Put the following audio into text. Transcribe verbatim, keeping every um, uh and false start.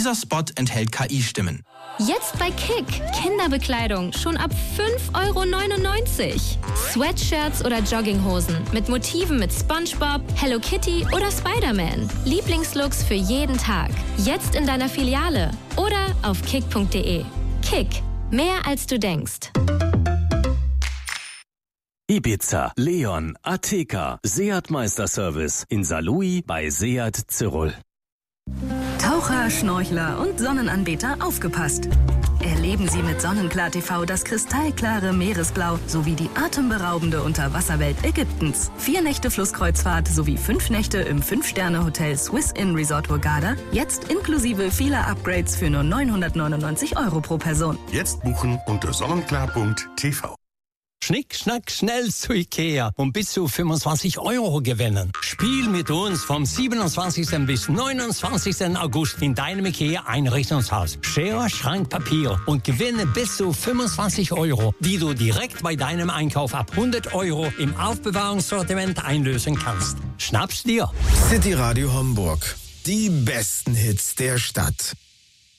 Dieser Spot enthält K I-Stimmen. Jetzt bei Kick. Kinderbekleidung schon ab fünf Euro neunundneunzig. Sweatshirts oder Jogginghosen mit Motiven mit SpongeBob, Hello Kitty oder Spider-Man. Lieblingslooks für jeden Tag. Jetzt in deiner Filiale oder auf kick punkt de. Kick. Mehr als du denkst. Ibiza, Leon, Ateca, Seat Meisterservice in Saarlouis bei Seat Zirol. Taucher, Schnorchler und Sonnenanbeter aufgepasst. Erleben Sie mit Sonnenklar T V das kristallklare Meeresblau sowie die atemberaubende Unterwasserwelt Ägyptens. Vier Nächte Flusskreuzfahrt sowie fünf Nächte im Fünf-Sterne-Hotel Swiss Inn Resort Hurghada. Jetzt inklusive vieler Upgrades für nur neunhundertneunundneunzig Euro pro Person. Jetzt buchen unter sonnenklar punkt t v. Schnick, schnack, schnell zu Ikea und bis zu fünfundzwanzig Euro gewinnen. Spiel mit uns vom siebenundzwanzigsten bis neunundzwanzigsten August in deinem Ikea-Einrichtungshaus. Schere, Schrank, Papier und gewinne bis zu fünfundzwanzig Euro, die du direkt bei deinem Einkauf ab hundert Euro im Aufbewahrungssortiment einlösen kannst. Schnapp's dir! City Radio Homburg. Die besten Hits der Stadt.